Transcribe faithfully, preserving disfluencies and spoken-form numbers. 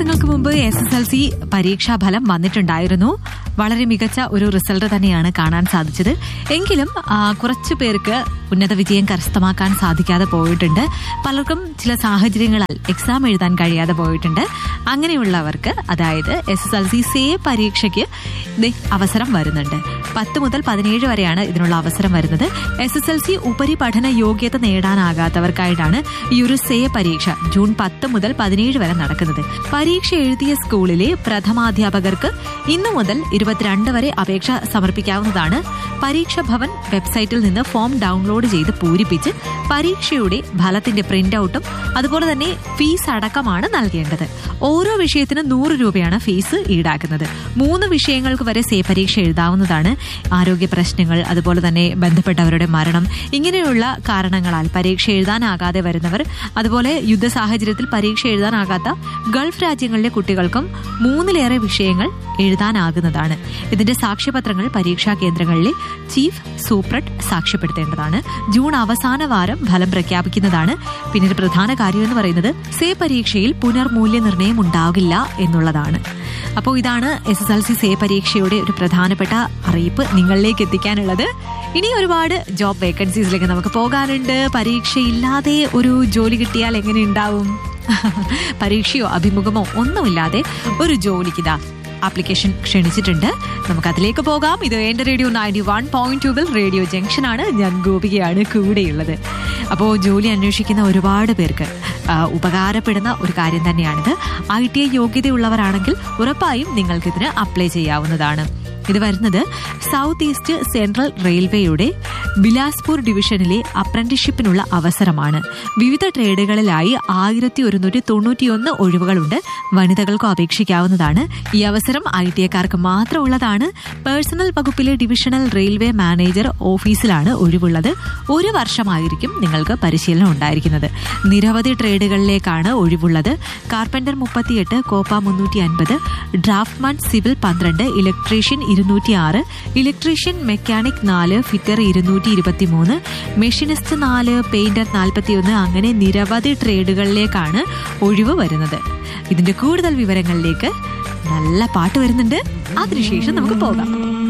ദിവസങ്ങൾക്ക് മുമ്പ് S S L C പരീക്ഷാ ഫലം വന്നിട്ടുണ്ടായിരുന്നു. വളരെ മികച്ച ഒരു റിസൾട്ട് തന്നെയാണ് കാണാൻ സാധിച്ചത്. എങ്കിലും കുറച്ചു പേർക്ക് ഉന്നത വിജയം കരസ്ഥമാക്കാൻ സാധിക്കാതെ പോയിട്ടുണ്ട്. പലർക്കും ചില സാഹചര്യങ്ങളാൽ എക്സാം എഴുതാൻ കഴിയാതെ പോയിട്ടുണ്ട്. അങ്ങനെയുള്ളവർക്ക്, അതായത് S S L C say പരീക്ഷയ്ക്ക് അവസരം വരുന്നുണ്ട്. പത്ത് മുതൽ പതിനേഴ് വരെയാണ് ഇതിനുള്ള അവസരം വരുന്നത്. എസ് എസ് എൽ സി ഉപരിപഠന യോഗ്യത നേടാനാകാത്തവർക്കായിട്ടാണ് ഈ ഒരു സേ പരീക്ഷ ജൂൺ പത്ത് മുതൽ പതിനേഴ് വരെ നടക്കുന്നത്. പരീക്ഷ എഴുതിയ സ്കൂളിലെ പ്രഥമാധ്യാപകർക്ക് ഇന്നു മുതൽ ഇരുപത്തിരണ്ട് വരെ അപേക്ഷ സമർപ്പിക്കാവുന്നതാണ്. പരീക്ഷ ഭവൻ വെബ്സൈറ്റിൽ നിന്ന് ഫോം ഡൗൺലോഡ് ചെയ്ത് പൂരിപ്പിച്ച് പരീക്ഷയുടെ ഫലത്തിന്റെ പ്രിന്റ് ഔട്ടും അതുപോലെ തന്നെ ഫീസ് അടക്കമാണ് നൽകേണ്ടത്. ഓരോ വിഷയത്തിന് നൂറ് രൂപയാണ് ഫീസ് ഈടാക്കുന്നത്. മൂന്ന് വിഷയങ്ങൾക്ക് വരെ സേ പരീക്ഷ എഴുതാവുന്നതാണ്. ആരോഗ്യ പ്രശ്നങ്ങൾ, അതുപോലെ തന്നെ ബന്ധപ്പെട്ടവരുടെ മരണം, ഇങ്ങനെയുള്ള കാരണങ്ങളാൽ പരീക്ഷ എഴുതാനാകാതെ വരുന്നവർ, അതുപോലെ യുദ്ധ സാഹചര്യത്തിൽ പരീക്ഷ എഴുതാനാകാത്ത ഗൾഫ് രാജ്യങ്ങളിലെ കുട്ടികൾക്കും മൂന്നിലേറെ വിഷയങ്ങൾ എഴുതാനാകുന്നതാണ്. ഇതിന്റെ സാക്ഷ്യപത്രങ്ങൾ പരീക്ഷാ കേന്ദ്രങ്ങളിലെ ചീഫ് സൂപ്രണ്ട് സാക്ഷ്യപ്പെടുത്തേണ്ടതാണ്. ജൂൺ അവസാന വാരം ഫലം പ്രഖ്യാപിക്കുന്നതാണ്. പിന്നീട് പ്രധാന കാര്യം എന്ന് പറയുന്നത് സേ പരീക്ഷയിൽ പുനർമൂല്യനിർണ്ണയം ഉണ്ടാകില്ല എന്നുള്ളതാണ്. അപ്പോൾ ഇതാണ് S S L C say പരീക്ഷയുടെ ഒരു പ്രധാനപ്പെട്ട അറിയിപ്പ് നിങ്ങളിലേക്ക് എത്തിക്കാനുള്ളത്. ഇനി ഒരുപാട് ജോബ് വേക്കൻസീസിലേക്ക് നമുക്ക് പോകാനുണ്ട്. പരീക്ഷയില്ലാതെ ഒരു ജോലി കിട്ടിയാൽ എങ്ങനെ ഉണ്ടാവും? പരീക്ഷയോ അഭിമുഖമോ ഒന്നുമില്ലാതെ ഒരു ജോലിക്കിതാ ആപ്ലിക്കേഷൻ ക്ഷണിച്ചിട്ടുണ്ട്. നമുക്ക് അതിലേക്ക് പോകാം. ഇത് എന്റെ റേഡിയോ നയൻറ്റി വൺ പോയിന്റ് ടൂവിൽ റേഡിയോ ജംഗ്ഷൻ ആണ്. ഞാൻ ഗോപികയാണ് കൂടെയുള്ളത്. അപ്പോൾ ജോലി അന്വേഷിക്കുന്ന ഒരുപാട് പേർക്ക് ഉപകാരപ്പെടുന്ന ഒരു കാര്യം തന്നെയാണിത്. ഐ ടി ഐ യോഗ്യതയുള്ളവരാണെങ്കിൽ ഉറപ്പായും നിങ്ങൾക്കിതിന് അപ്ലൈ ചെയ്യാവുന്നതാണ്. ഇത് വരുന്നത് സൗത്ത് ഈസ്റ്റ് സെൻട്രൽ റെയിൽവേയുടെ ബിലാസ്പൂർ ഡിവിഷനിലെ അപ്രന്റീസ്ഷിപ്പിനുള്ള അവസരമാണ്. വിവിധ ട്രേഡുകളിലായി ആയിരത്തി ഒരുന്നൂറ്റി തൊണ്ണൂറ്റിയൊന്ന് ഒഴിവുകളുണ്ട്. വനിതകൾക്കും അപേക്ഷിക്കാവുന്നതാണ്. ഈ അവസരം ഐ ടി ഐക്കാർക്ക് മാത്രമുള്ളതാണ്. പേഴ്സണൽ വകുപ്പിലെ ഡിവിഷണൽ റെയിൽവേ മാനേജർ ഓഫീസിലാണ് ഒഴിവുള്ളത്. ഒരു വർഷമായിരിക്കും നിങ്ങൾക്ക് പരിശീലനം ഉണ്ടായിരിക്കുന്നത്. നിരവധി ട്രേഡുകളിലേക്കാണ് ഒഴിവുള്ളത്. കാർപ്പന്റർ മുപ്പത്തിയെട്ട്, കോപ്പ മുന്നൂറ്റി അൻപത്, ഡ്രാഫ്റ്റ്മാൻ സിവിൽ പന്ത്രണ്ട്, ഇലക്ട്രീഷ്യൻ ഇരുന്നൂറ്റി ആറ്, ഇലക്ട്രീഷ്യൻ മെക്കാനിക് നാല്, ഫിറ്റർ ഇരുന്നൂറ്റി ഇരുപത്തി മൂന്ന്, മെഷീനിസ്റ്റ് നാല്, പെയിന്റർ നാൽപ്പത്തിയൊന്ന്, അങ്ങനെ നിരവധി ട്രേഡുകളിലേക്കാണ് ഒഴിവ് വരുന്നത്. ഇതിന്റെ കൂടുതൽ വിവരങ്ങളിലേക്ക് നല്ല പാട്ട് വരുന്നുണ്ട്. അതിനുശേഷം നമുക്ക് പോകാം.